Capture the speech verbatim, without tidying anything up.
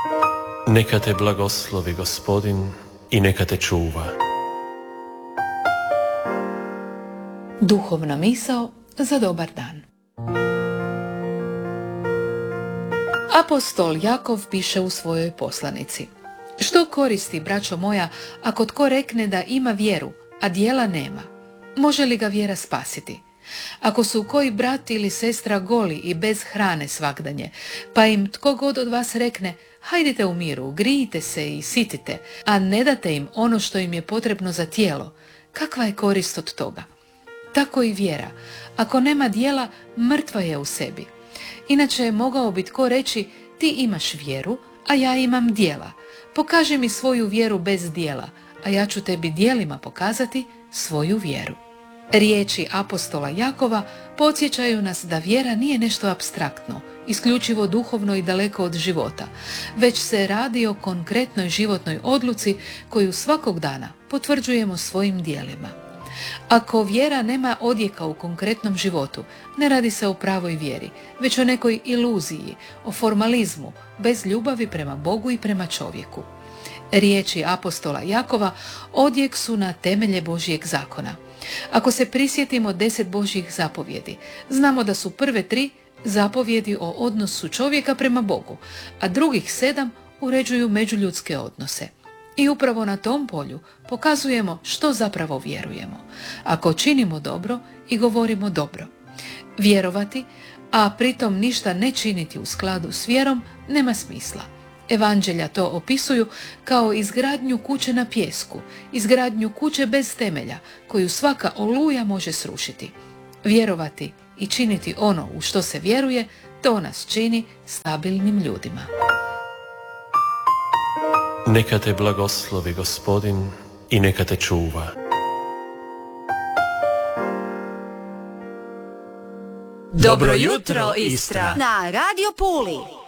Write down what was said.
Neka te blagoslovi Gospodin i neka te čuva. Duhovna misao za dobar dan. Apostol Jakov piše u svojoj poslanici: Što koristi, braćo moja, ako tko rekne da ima vjeru, a djela nema? Može li ga vjera spasiti? Ako su koji brat ili sestra goli i bez hrane svagdanje, pa im tko god od vas rekne: hajdite u miru, grijite se i sitite, a ne date im ono što im je potrebno za tijelo, kakva je korist od toga? Tako i vjera, ako nema djela, mrtva je u sebi. Inače, mogao bi tko reći: ti imaš vjeru, a ja imam djela. Pokaži mi svoju vjeru bez djela, a ja ću tebi djelima pokazati svoju vjeru. Riječi apostola Jakova podsjećaju nas da vjera nije nešto apstraktno, isključivo duhovno i daleko od života, već se radi o konkretnoj životnoj odluci koju svakog dana potvrđujemo svojim djelima. Ako vjera nema odjeka u konkretnom životu, ne radi se o pravoj vjeri, već o nekoj iluziji, o formalizmu, bez ljubavi prema Bogu i prema čovjeku. Riječi apostola Jakova odjek su na temelje Božjeg zakona. Ako se prisjetimo deset Božjih zapovjedi, znamo da su prve tri zapovjedi o odnosu čovjeka prema Bogu, a drugih sedam uređuju međuljudske odnose. I upravo na tom polju pokazujemo što zapravo vjerujemo. Ako činimo dobro i govorimo dobro. Vjerovati, a pritom ništa ne činiti u skladu s vjerom, nema smisla. Evanđelja to opisuju kao izgradnju kuće na pijesku, izgradnju kuće bez temelja, koju svaka oluja može srušiti. Vjerovati i činiti ono u što se vjeruje, to nas čini stabilnim ljudima. Neka te blagoslovi Gospodin i neka te čuva. Dobro jutro, Istra! Na Radio Puli!